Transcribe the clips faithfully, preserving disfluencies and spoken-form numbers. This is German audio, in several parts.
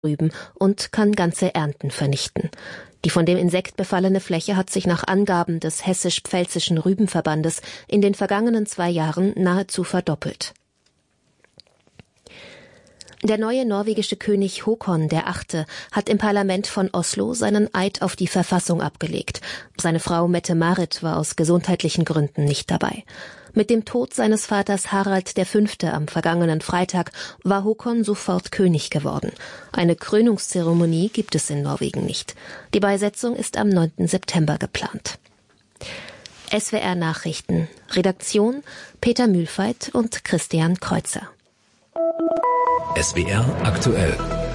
Rüben und kann ganze Ernten vernichten. Die von dem Insekt befallene Fläche hat sich nach Angaben des Hessisch-Pfälzischen Rübenverbandes in den vergangenen zwei Jahren nahezu verdoppelt. Der neue norwegische König Håkon der Achte hat im Parlament von Oslo seinen Eid auf die Verfassung abgelegt. Seine Frau Mette-Marit war aus gesundheitlichen Gründen nicht dabei. Mit dem Tod seines Vaters Harald der Fünfte am vergangenen Freitag war Håkon sofort König geworden. Eine Krönungszeremonie gibt es in Norwegen nicht. Die Beisetzung ist am neunten September geplant. S W R Nachrichten. Redaktion Peter Mühlfeit und Christian Kreuzer. S W R aktuell.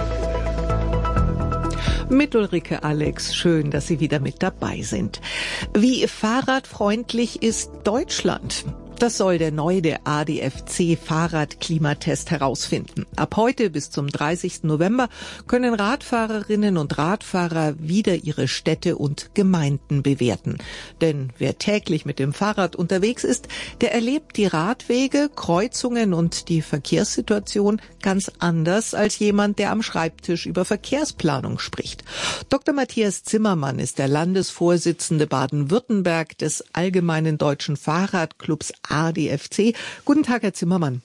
Mit Ulrike Alex, schön, dass Sie wieder mit dabei sind. Wie fahrradfreundlich ist Deutschland? Das soll der neue der A D F C-Fahrradklimatest herausfinden. Ab heute bis zum dreißigsten November können Radfahrerinnen und Radfahrer wieder ihre Städte und Gemeinden bewerten. Denn wer täglich mit dem Fahrrad unterwegs ist, der erlebt die Radwege, Kreuzungen und die Verkehrssituation ganz anders als jemand, der am Schreibtisch über Verkehrsplanung spricht. Doktor Matthias Zimmermann ist der Landesvorsitzende Baden-Württemberg des Allgemeinen Deutschen Fahrradclubs A D F C. Guten Tag, Herr Zimmermann.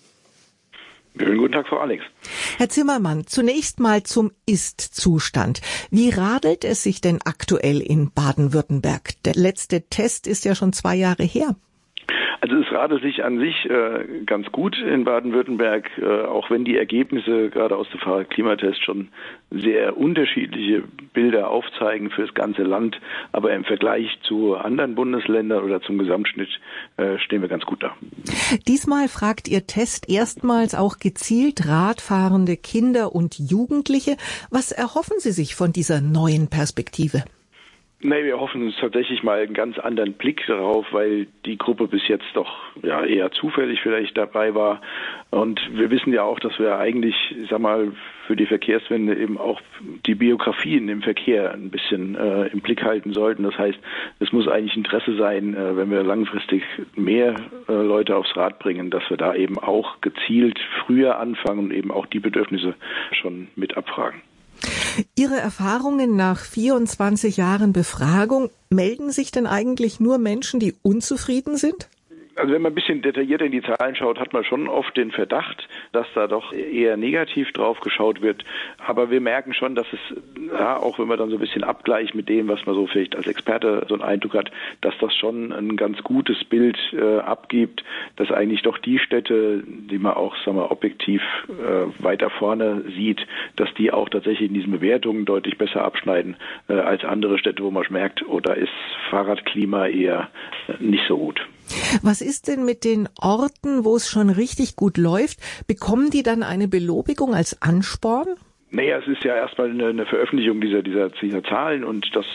Schönen guten Tag, Frau Alex. Herr Zimmermann, zunächst mal zum Ist-Zustand. Wie radelt es sich denn aktuell in Baden-Württemberg? Der letzte Test ist ja schon zwei Jahre her. Also es radelt sich an sich äh, ganz gut in Baden-Württemberg, äh, auch wenn die Ergebnisse gerade aus dem Fahrradklimatest schon sehr unterschiedliche Bilder aufzeigen für das ganze Land. Aber im Vergleich zu anderen Bundesländern oder zum Gesamtschnitt äh, stehen wir ganz gut da. Diesmal fragt Ihr Test erstmals auch gezielt radfahrende Kinder und Jugendliche. Was erhoffen Sie sich von dieser neuen Perspektive? Nee, wir hoffen uns tatsächlich mal einen ganz anderen Blick darauf, weil die Gruppe bis jetzt doch ja eher zufällig vielleicht dabei war. Und wir wissen ja auch, dass wir eigentlich, ich sag mal, für die Verkehrswende eben auch die Biografien im Verkehr ein bisschen äh, im Blick halten sollten. Das heißt, es muss eigentlich Interesse sein, äh, wenn wir langfristig mehr äh, Leute aufs Rad bringen, dass wir da eben auch gezielt früher anfangen und eben auch die Bedürfnisse schon mit abfragen. Ihre Erfahrungen nach vierundzwanzig Jahren Befragung, melden sich denn eigentlich nur Menschen, die unzufrieden sind? Also wenn man ein bisschen detaillierter in die Zahlen schaut, hat man schon oft den Verdacht, dass da doch eher negativ drauf geschaut wird. Aber wir merken schon, dass es, ja, auch wenn man dann so ein bisschen abgleicht mit dem, was man so vielleicht als Experte so einen Eindruck hat, dass das schon ein ganz gutes Bild äh, abgibt, dass eigentlich doch die Städte, die man auch, sagen wir, objektiv äh, weiter vorne sieht, dass die auch tatsächlich in diesen Bewertungen deutlich besser abschneiden äh, als andere Städte, wo man merkt, oh, da ist Fahrradklima eher äh, nicht so gut. Was ist denn mit den Orten, wo es schon richtig gut läuft? Bekommen die dann eine Belobigung als Ansporn? Naja, es ist ja erstmal eine, eine Veröffentlichung dieser, dieser, dieser Zahlen und das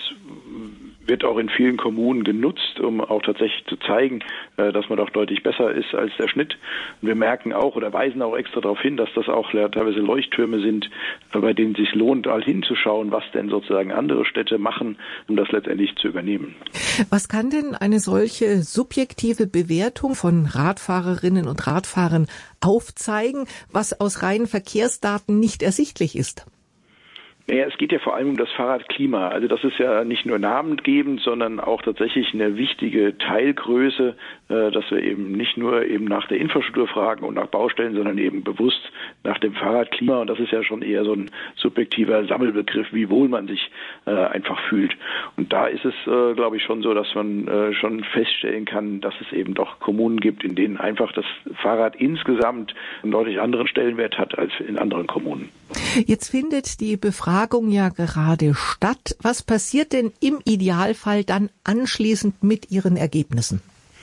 wird auch in vielen Kommunen genutzt, um auch tatsächlich zu zeigen, dass man doch deutlich besser ist als der Schnitt. Und wir merken auch oder weisen auch extra darauf hin, dass das auch teilweise Leuchttürme sind, bei denen es sich lohnt, all hinzuschauen, was denn sozusagen andere Städte machen, um das letztendlich zu übernehmen. Was kann denn eine solche subjektive Bewertung von Radfahrerinnen und Radfahrern aufzeigen, was aus reinen Verkehrsdaten nicht ersichtlich ist? Naja, es geht ja vor allem um das Fahrradklima. Also das ist ja nicht nur namengebend, sondern auch tatsächlich eine wichtige Teilgröße, äh, dass wir eben nicht nur eben nach der Infrastruktur fragen und nach Baustellen, sondern eben bewusst nach dem Fahrradklima. Und das ist ja schon eher so ein subjektiver Sammelbegriff, wie wohl man sich äh, einfach fühlt. Und da ist es, äh, glaube ich, schon so, dass man äh, schon feststellen kann, dass es eben doch Kommunen gibt, in denen einfach das Fahrrad insgesamt einen deutlich anderen Stellenwert hat als in anderen Kommunen. Jetzt findet die Befragung ja gerade statt. Was passiert denn im Idealfall dann anschließend mit Ihren Ergebnissen?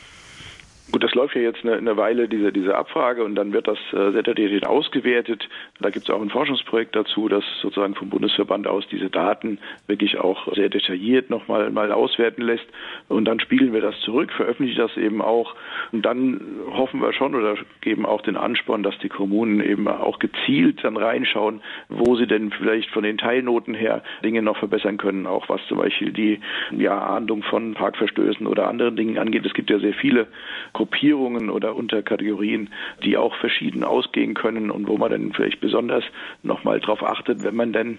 Gut, das läuft ja jetzt eine, eine Weile, diese, diese Abfrage, und dann wird das äh, sehr detailliert ausgewertet. Da gibt es auch ein Forschungsprojekt dazu, das sozusagen vom Bundesverband aus diese Daten wirklich auch sehr detailliert nochmal mal auswerten lässt. Und dann spiegeln wir das zurück, veröffentlichen das eben auch. Und dann hoffen wir schon oder geben auch den Ansporn, dass die Kommunen eben auch gezielt dann reinschauen, wo sie denn vielleicht von den Teilnoten her Dinge noch verbessern können, auch was zum Beispiel die ja, Ahndung von Parkverstößen oder anderen Dingen angeht. Es gibt ja sehr viele Gruppierungen oder Unterkategorien, die auch verschieden ausgehen können und wo man dann vielleicht besonders nochmal drauf achtet, wenn man dann